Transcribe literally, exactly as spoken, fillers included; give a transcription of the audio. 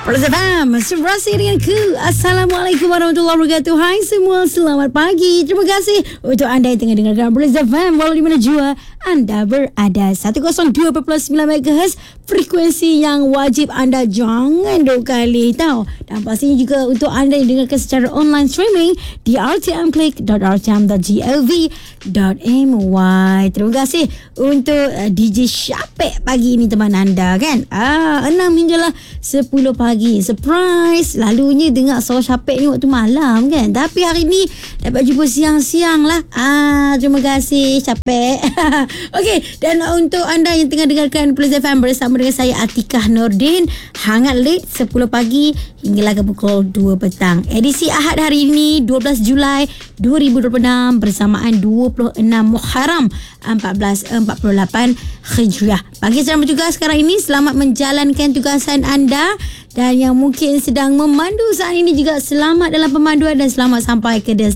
Plus F M, Seberasi dengan ku. Assalamualaikum warahmatullahi wabarakatuh. Hai semua, selamat pagi. Terima kasih untuk anda yang tengah dengarkan Plus F M walau di mana jua anda berada. seratus dua perpuluhan sembilan megahertz, frekuensi yang wajib anda jangan dua kali tahu. Dan pastinya juga untuk anda yang dengarkan secara online streaming di r t m click dot r t m dot gov dot m y. Terima kasih untuk uh, D J Syapek pagi ini teman anda kan. Ah, enam hinggalah sepuluh pagi. Surprise. Lalunya dengar suara Syapek ni waktu malam kan. Tapi hari ni dapat jumpa siang-siang lah. Ah, terima kasih Syapek. Okey, dan untuk anda yang tengah dengarkan Plus F M bersama dengan saya Atikah Nordin, hangat late sepuluh pagi hinggalah ke pukul dua petang. Edisi Ahad hari ini dua belas Julai dua ribu dua puluh enam bersamaan dua puluh enam Muharram empat belas empat puluh lapan Hijriah. Bagi sedang bertugas sekarang ini, selamat menjalankan tugasan anda. Dan yang mungkin sedang memandu saat ini juga selamat dalam pemanduan dan selamat sampai ke destinasi.